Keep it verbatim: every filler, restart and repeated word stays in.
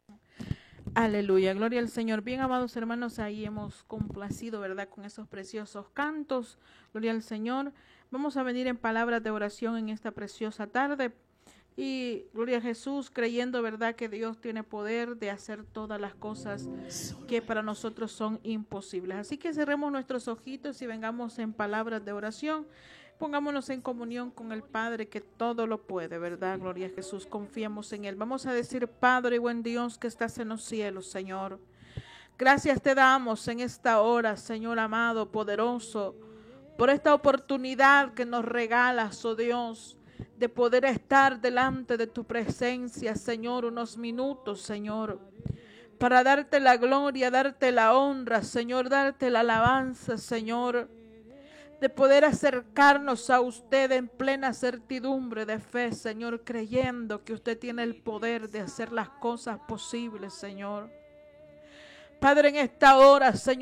Aleluya, gloria al Señor. Bien, amados hermanos, ahí hemos complacido, ¿verdad?, con esos preciosos cantos. Gloria al Señor. Vamos a venir en palabras de oración en esta preciosa tarde. Y gloria a Jesús, creyendo, ¿verdad?, que Dios tiene poder de hacer todas las cosas que para nosotros son imposibles. Así que cerremos nuestros ojitos y vengamos en palabras de oración. Pongámonos en comunión con el Padre que todo lo puede, ¿verdad? Gloria a Jesús, confiemos en Él. Vamos a decir: Padre y buen Dios que estás en los cielos, Señor. Gracias te damos en esta hora, Señor amado, poderoso, por esta oportunidad que nos regalas, oh Dios, de poder estar delante de tu presencia, Señor, unos minutos, Señor, para darte la gloria, darte la honra, Señor, darte la alabanza, Señor, de poder acercarnos a usted en plena certidumbre de fe, Señor, creyendo que usted tiene el poder de hacer las cosas posibles, Señor. Padre, en esta hora, Señor,